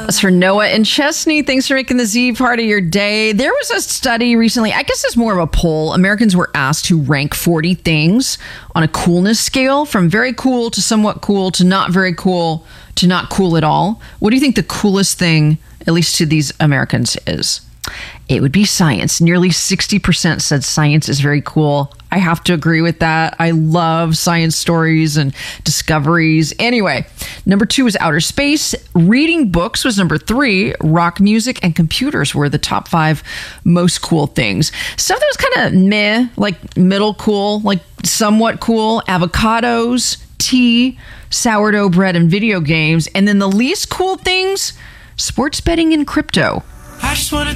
That's for Noah and Chesney. Thanks for making the Z part of your day. There was a study recently, I guess it's more of a poll. Americans were asked to rank 40 things on a coolness scale from very cool to somewhat cool to not very cool to not cool at all. What do you think the coolest thing, at least to these Americans, is? It would be science. Nearly 60% said science is very cool. I have to agree with that. I love science stories and discoveries. Anyway, number 2 was outer space. Reading books was number 3. Rock music and computers were the top 5 most cool things. Stuff that was kind of meh, like middle cool, like somewhat cool. Avocados, tea, sourdough bread, and video games. And then the least cool things, sports betting and crypto. I just wanna